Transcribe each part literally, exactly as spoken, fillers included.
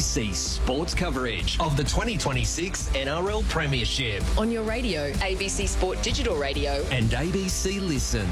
C sports coverage of the twenty twenty-six N R L Premiership on your radio, A B C Sport Digital Radio and A B C Listen.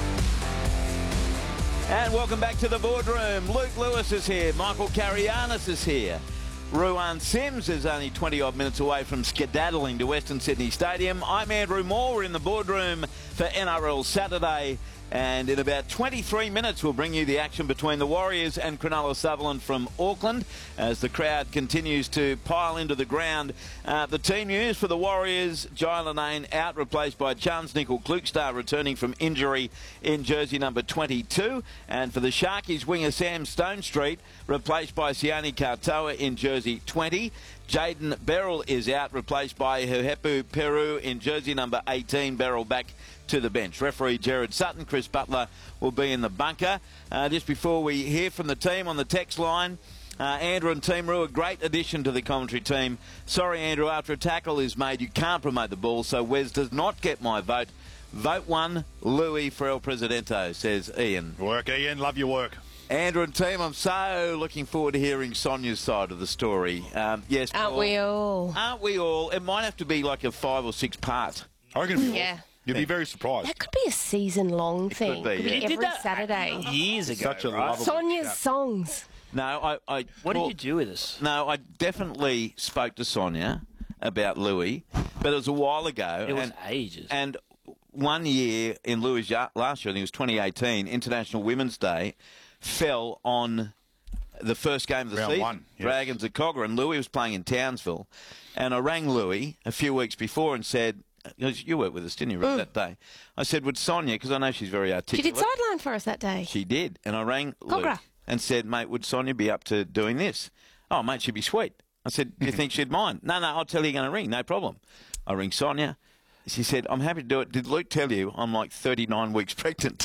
And welcome back to the boardroom. Luke Lewis is here. Michael Carianis is here. Ruan Sims is only twenty-odd minutes away from skedaddling to Western Sydney Stadium. I'm Andrew Moore. We're in the boardroom for N R L Saturday. And in about twenty-three minutes, we'll bring you the action between the Warriors and Cronulla Sutherland from Auckland as the crowd continues to pile into the ground. Uh, the team news for the Warriors: Jai Linane out, replaced by Chance Nickel-Klukstar, returning from injury in jersey number twenty-two. And for the Sharkies, winger Sam Stonestreet, replaced by Sione Katoa in jersey twenty. Jaden Beryl is out, replaced by Huhepu Peru in jersey number eighteen. Beryl back to the bench. Referee Gerard Sutton. Chris Butler will be in the bunker. Uh, just before we hear from the team on the text line, uh, Andrew and Team Roo, a great addition to the commentary team. Sorry, Andrew, after a tackle is made, you can't promote the ball, so Wes does not get my vote. Vote one, Louis for El Presidente, says Ian. Work, Ian. Love your work. Andrew and team, I'm so looking forward to hearing Sonia's side of the story. Um, yes, Aren't Paul, we all? Aren't we all? It might have to be like a five or six part. I reckon it'd be Yeah. awesome. You'd be very surprised. That could be a season-long thing. be, Could yeah. be You every did that Saturday. years ago, Such a right? lovable Sonia's chap. songs. No, I. I What well, did you do with us? No, I definitely spoke to Sonia about Louis, but it was a while ago. It was and, ages. And one year in Louis' ya- last year, I think it was twenty eighteen, International Women's Day, fell on the first game of the Round season, one, yes. Dragons at Cogger, and Louis was playing in Townsville. And I rang Louis a few weeks before and said, you worked with us, didn't you, Mm. that day? I said, would Sonia, because I know she's very She articulate. did sideline for us that day. She did. And I rang Luke Cogra. and said, mate, would Sonia be up to doing this? Oh, mate, she'd be sweet. I said, do you think she'd mind? No, no, I'll tell you you're going to ring, no problem. I ring Sonia. She said, I'm happy to do it. Did Luke tell you I'm like thirty-nine weeks pregnant?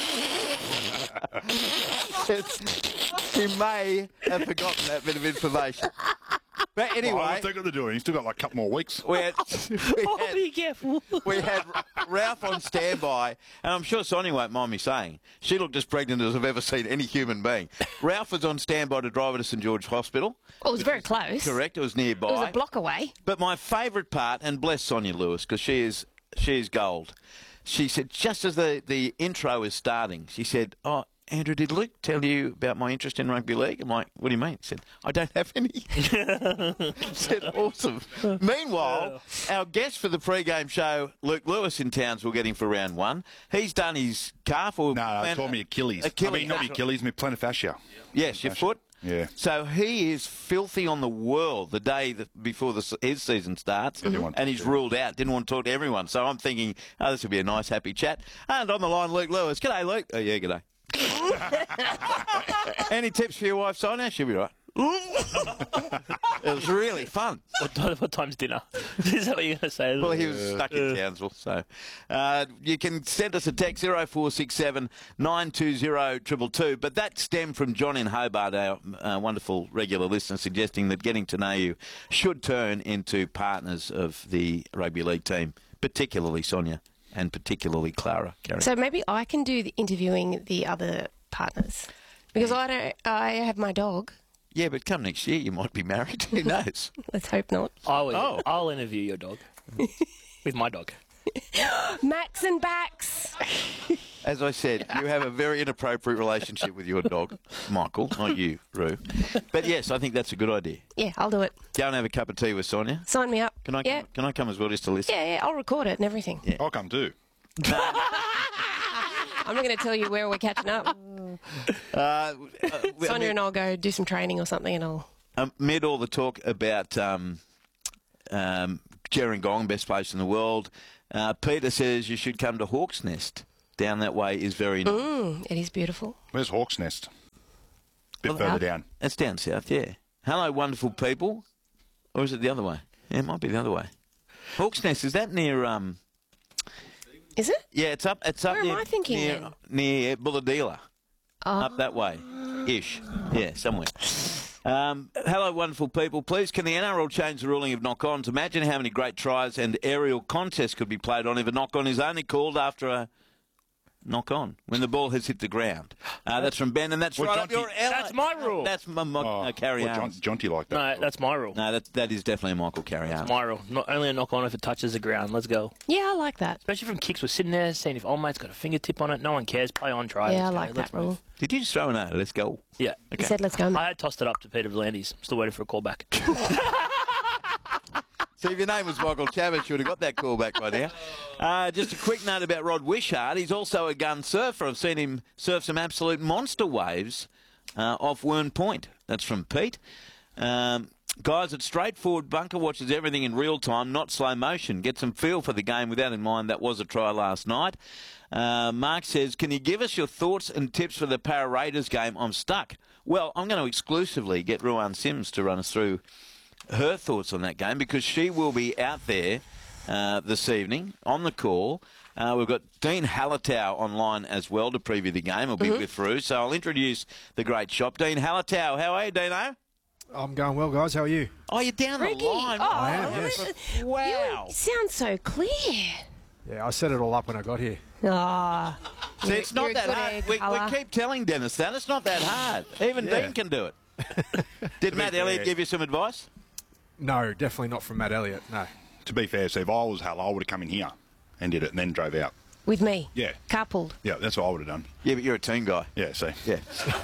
She may have forgotten that bit of information. But anyway, Well, what's that got to do? He's still got like a couple more weeks. we had, we Oh, had, be careful. we had Ralph on standby, and I'm sure Sonia won't mind me saying, she looked as pregnant as I've ever seen any human being. Ralph was on standby to drive her to St George Hospital. Well, it was very close. Correct, it was nearby. It was a block away. But my favourite part, and bless Sonia Lewis, because she is, she is gold, she said, just as the, the intro is starting, she said, oh, Andrew, did Luke tell you about my interest in rugby league? I'm like, what do you mean? He said, I don't have any. I said, awesome. Meanwhile, our guest for the pre-game show, Luke Lewis in Townsville, getting for round one. He's done his calf or... No, no, they told me Achilles. Achilles. I mean, not me Achilles, me plantar fascia. Yes, your foot. Yeah. So he is filthy on the world the day that before the, his season starts, Everyone- and he's ruled out. Didn't want to talk to everyone. So I'm thinking, oh, this will be a nice, happy chat. And on the line, Luke Lewis. G'day, Luke. Oh, yeah, g'day. Any tips for your wife, Sonia? She'll be right. It was really fun. What, time, what time's dinner? Is that what you're going to say? Well, he was stuck in Townsville, so uh, you can send us a text zero four six seven nine two zero two two two. But that stemmed from John in Hobart, our uh, wonderful regular listener, suggesting that getting to know you should turn into partners of the rugby league team, particularly Sonia and particularly Clara. Carey. So maybe I can do the interviewing the other partners. Because I don't. I have my dog. Yeah, but come next year, you might be married. Who knows? Let's hope not. I will, Oh. I'll interview your dog with my dog. Max and Bax. As I said, you have a very inappropriate relationship with your dog, Michael, not you, Roo. But yes, I think that's a good idea. Yeah, I'll do it. Go and have a cup of tea with Sonia. Sign me up. Can I? Yeah. Come, can I come as well just to listen? Yeah, yeah, I'll record it and everything. I'll come too. I'm not going to tell you where we're catching up. Uh, uh, Sonia and I'll go do some training or something and I'll... amid all the talk about um, um, Gerringong, best place in the world, uh, Peter says you should come to Hawk's Nest. Down that way is very nice. Mm, it is beautiful. Where's Hawk's Nest? Bit Well, further how- down. It's down south, yeah. Hello, wonderful people. Or is it the other way? Yeah, it might be the other way. Hawk's Nest, is that near... Um, Is it? yeah, it's up... It's up Where am near, I thinking Near, then? near Bulladila. Oh. Up that way. Ish. Yeah, somewhere. Um, hello, wonderful people. Please, can the N R L change the ruling of knock-ons? Imagine how many great tries and aerial contests could be played on if a knock-on is only called after a knock on when the ball has hit the ground. Uh, that's from Ben, and that's Well, right up Jonty- your alley. That's my rule. That's my, my Oh, uh, Carry well, on. John, Jonty like that. No, that's my rule. No, that that is definitely a Michael Carry on. My rule. Not only a knock on if it touches the ground. Let's go. Yeah, I like that. Especially from kicks. We're sitting there seeing if old mate's got a fingertip on it. No one cares. Play on, try. Yeah, I Let's go. like Let's that rule. move. Did you just throw an out? Let's go. Yeah. He said, let's go, mate. I had tossed it up to Peter Vlandis. Still waiting for a call back. See, if your name was Michael Chavez, you would have got that call back by now. Uh, just a quick note about Rod Wishart. He's also a gun surfer. I've seen him surf some absolute monster waves uh, off Wern Point. That's from Pete. Um, guys, it's straightforward. Bunker watches everything in real time, not slow motion. Get some feel for the game with that in mind. That was a try last night. Uh, Mark says, can you give us your thoughts and tips for the Para Raiders game? I'm stuck. Well, I'm going to exclusively get Ruan Sims to run us through her thoughts on that game because she will be out there uh, this evening on the call. Uh, we've got Dean Hallertau online as well to preview the game. He'll be Mm-hmm. with Ru. So I'll introduce the great shop. Dean Hallertau, how are you, Dino? I'm going well, guys. How are you? Oh, you're down Ricky. the line. Oh, I am, yes. Wow. You sound so clear. Yeah, I set it all up when I got here. Ah. See, you're- it's not you're a that good hard. egg, We, we colour. keep telling Dennis that. It's not that hard. Even Yeah. Dean can do it. Did Matt Elliott fair. give you some advice? No, definitely not from Matt Elliott. No. To be fair, so if I was Hal, I would have come in here and did it and then drove out. With me. Yeah. Coupled. Yeah, that's what I would have done. Yeah, but you're a team guy. Yeah, see. Yeah.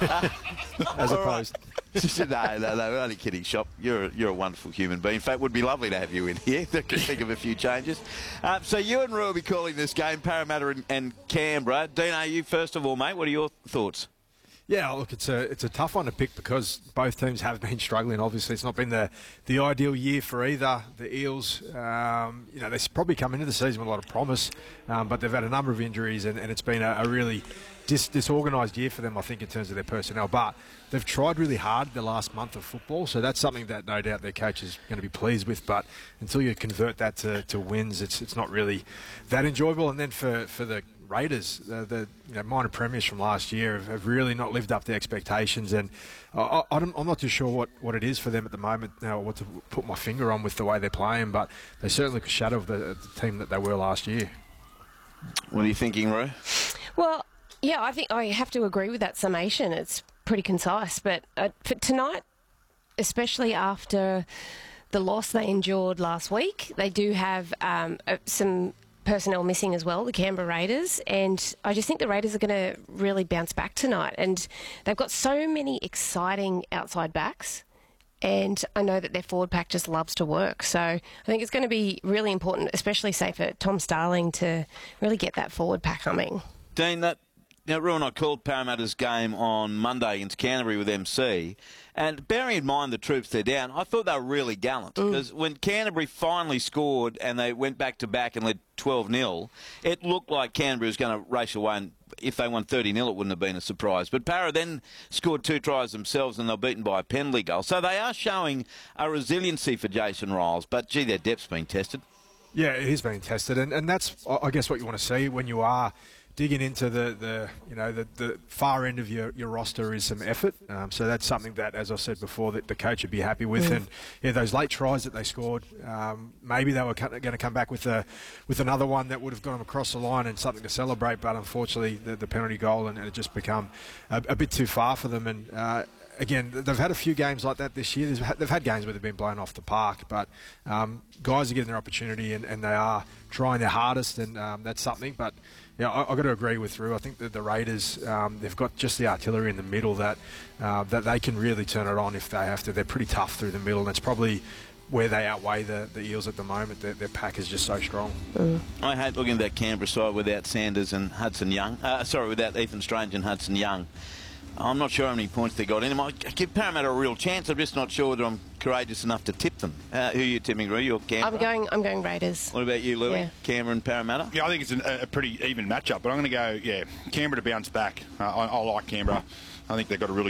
As opposed. no, no, no, only kidding, Shop. You're a, you're a wonderful human being. In fact, it would be lovely to have you in here. I can think of a few changes. Um, so you and Ru will be calling this game, Parramatta and, and Canberra. Dino, you first of all, mate. What are your thoughts? Yeah, look, it's a it's a tough one to pick because both teams have been struggling. Obviously, it's not been the, the ideal year for either. The Eels, um, you know, they probably come into the season with a lot of promise, um, but they've had a number of injuries and, and it's been a, a really dis- disorganised year for them, I think, in terms of their personnel. But they've tried really hard the last month of football, so that's something that no doubt their coach is going to be pleased with. But until you convert that to, to wins, it's it's not really that enjoyable. And then for, for the Raiders, uh, the you know, minor premiers from last year have, have really not lived up to expectations, and I, I, I'm not too sure what, what it is for them at the moment now, what to put my finger on with the way they're playing, but they certainly could shadow the, the team that they were last year. What are you thinking, Ru? Well, yeah, I think I have to agree with that summation. It's pretty concise, but uh, for tonight, especially after the loss they endured last week, they do have um, uh, some personnel missing as well, the Canberra Raiders, and I just think the Raiders are going to really bounce back tonight, and they've got so many exciting outside backs, and I know that their forward pack just loves to work, so I think it's going to be really important, especially say for Tom Starling, to really get that forward pack humming. Dean, that you know, Ru and I called Parramatta's game on Monday against Canterbury with M C, and bearing in mind the troops they're down, I thought they were really gallant because when Canterbury finally scored and they went back to back and led twelve nil, it looked like Canterbury was going to race away, and if they won thirty nil, it wouldn't have been a surprise. But Para then scored two tries themselves and they were beaten by a penalty goal. So they are showing a resiliency for Jason Riles, but gee, their depth's been tested. Yeah, it is being tested, and, and that's, I guess, what you want to see when you are digging into the, the you know the, the far end of your, your roster is some effort. Um, so that's something that, as I said before, that the coach would be happy with. Mm. And yeah, those late tries that they scored, um, maybe they were going to come back with a with another one that would have got them across the line and something to celebrate. But unfortunately, the, the penalty goal and it just become a, a bit too far for them. And uh, again, they've had a few games like that this year. They've had, they've had games where they've been blown off the park, but um, guys are getting their opportunity and, and they are trying their hardest, and um, that's something. But yeah, I, I've got to agree with Ru. I think that the Raiders, um, they've got just the artillery in the middle that uh, that they can really turn it on if they have to. They're pretty tough through the middle, and that's probably where they outweigh the, the Eels at the moment. Their, their pack is just so strong. Mm. I hate looking at that Canberra side without Sanders and Hudson Young. Uh, sorry, without Ethan Strange and Hudson Young. I'm not sure how many points they got in them. I give Parramatta a real chance. I'm just not sure that I'm courageous enough to tip them. Uh, who are you tipping, Ru? You're Canberra. I'm going. I'm going Raiders. What about you, Louis? Yeah. Canberra and Parramatta? Yeah, I think it's an, a pretty even matchup, but I'm going to go, yeah, Canberra to bounce back. Uh, I, I like Canberra. I think they've got a really